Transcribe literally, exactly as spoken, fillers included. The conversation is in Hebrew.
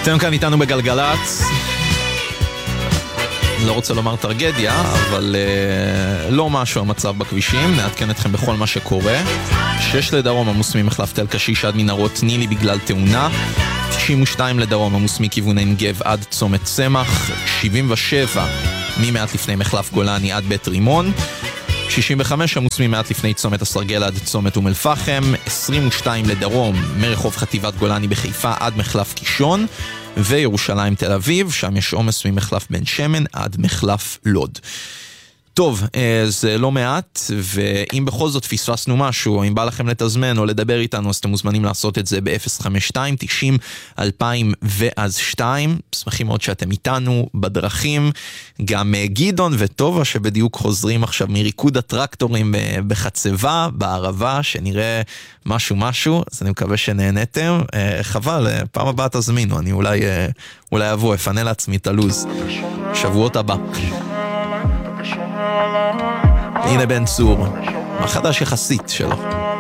אתם כאן איתנו בגלגלץ. לא רוצה לומר טרגדיה, אבל uh, לא משהו המצב בכבישים. נעדכן אתכם בכל מה שקורה. שש לדרום עמוס ממחלף תל קשיש עד מנהרות נילי בגלל תאונה. תשעים ושתיים לדרום עמוס מכיוון עין גב עד צומת צמח. שבעים ושבע ממעט לפני מחלף גולני עד בית רימון. שישים וחמש עמוס ממעט לפני צומת הסרגל עד צומת אום אל-פחם. עשרים ושתיים לדרום מרחוב חטיבת גולני בחיפה עד מחלף קישון. וירושלים תל אביב, שם יש עומס ממחלף בן שמן עד מחלף לוד. טוב, זה לא מעט, ואם בכל זאת פספסנו משהו, אם בא לכם לתזמן או לדבר איתנו, אז אתם מוזמנים לעשות את זה ב-אפס חמש שתיים תשעים אלפיים ואז שתיים. שמחים מאוד שאתם איתנו בדרכים. גם גידון וטובה שבדיוק חוזרים עכשיו מריקוד הטרקטורים בחצבה, בערבה, שנראה משהו משהו, אז אני מקווה שנהנתם. חבל, פעם הבאה תזמינו, אני אולי, אולי אבוא, אפנה לעצמי את הלוז. שבועות הבא. הנה בן צור, החדש יחסית שלו.